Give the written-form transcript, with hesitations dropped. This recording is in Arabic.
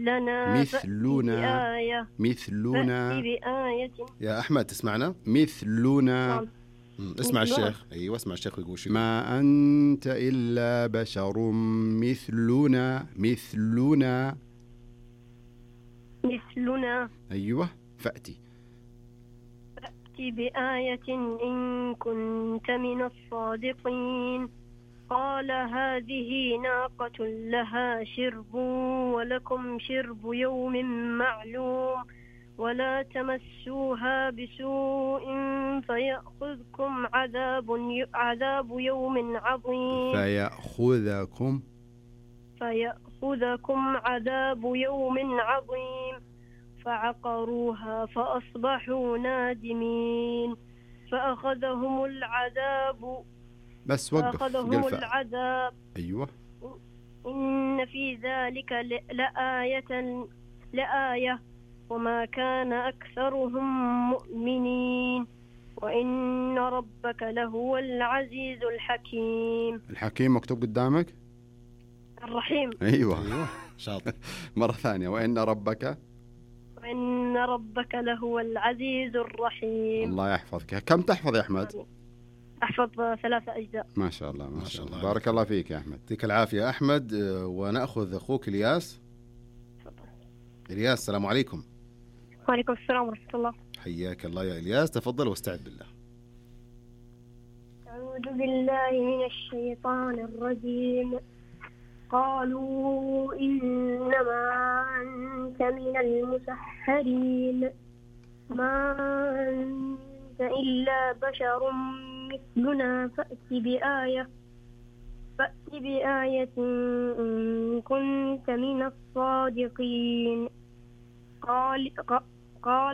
مثلنا فأتي بآية. يا أحمد تسمعنا؟ مثلنا. نعم. اسمع مثلنا. الشيخ. أيوة اسمع الشيخ يقول شو. ما أنت إلا بشر مثلنا. أيوة فأتي بآية إن كنت من الصادقين. قال هذه ناقة لها شرب ولكم شرب يوم معلوم ولا تمسوها بسوء فيأخذكم عذاب يوم عظيم. فيأخذكم عذاب يوم عظيم. فعقروها فأصبحوا نادمين. فأخذهم العذاب. بس وقف العذاب. أيوة. إن في ذلك لآية وما كان أكثرهم مؤمنين وإن ربك لهو العزيز الحكيم. الحكيم مكتوب قدامك؟ الرحيم. أيوة شاطر. مرة ثانية. وإن ربك لهو العزيز الرحيم. الله يحفظك. كم تحفظ يا أحمد؟ أحفظ 3 أجزاء. ما شاء الله ما شاء الله. الله. بارك الله فيك يا أحمد. يعطيك العافية يا أحمد. ونأخذ أخوك إلياس. إلياس السلام عليكم. وعليكم السلام ورحمة الله. حياك الله يا إلياس. تفضل واستعد بالله. أعوذ بالله من الشيطان الرجيم. قالوا إنما أنت من المسحرين ما أنت إلا بشر مثلنا فأتي بآية إن كنت من الصادقين. قال